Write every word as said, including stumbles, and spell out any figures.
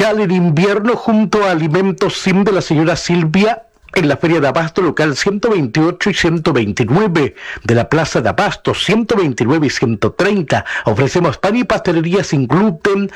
En invierno junto a Alimentos Sim de la señora Silvia en la Feria de Abasto local ciento veintiocho y ciento veintinueve de la Plaza de Abasto, ciento veintinueve y ciento treinta. Ofrecemos pan y pastelería sin gluten,